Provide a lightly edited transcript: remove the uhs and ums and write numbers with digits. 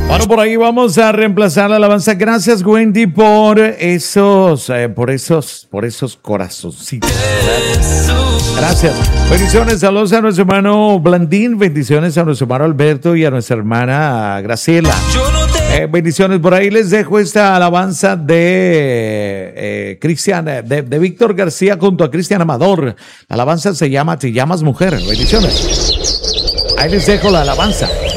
Bueno, por ahí vamos a reemplazar la alabanza. Gracias, Wendy, por esos corazoncitos. Gracias. Bendiciones, saludos a nuestro hermano Blandín, bendiciones a nuestro hermano Alberto y a nuestra hermana Graciela. Bendiciones, por ahí les dejo esta alabanza de Cristian, de Víctor García junto a Cristian Amador. La alabanza se llama Te llamas mujer. Bendiciones. Ahí les dejo la alabanza.